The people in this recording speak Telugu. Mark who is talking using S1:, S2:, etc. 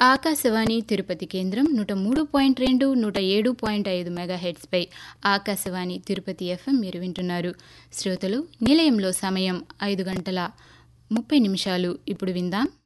S1: ఆకాశవాణి తిరుపతి కేంద్రం 103.2 107.5 మెగాహెర్ట్జ్పై ఆకాశవాణి తిరుపతి ఎఫ్ఎం మీరు వింటున్నారు. శ్రోతలు, నిలయంలో సమయం 5 గంటల 30 నిమిషాలు. ఇప్పుడు విందాం